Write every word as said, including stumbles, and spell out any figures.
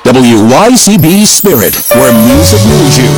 W Y C B Spirit, where music moves you.